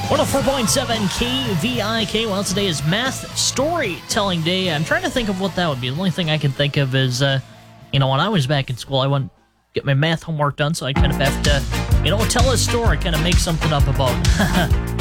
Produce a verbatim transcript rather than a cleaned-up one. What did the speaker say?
one oh four point seven K V I K. Well, today is Math Storytelling Day. I'm trying to think of what that would be. The only thing I can think of is, uh, you know, when I was back in school, I wouldn't get my math homework done, so I kind of have to, you know, tell a story, kind of make something up about.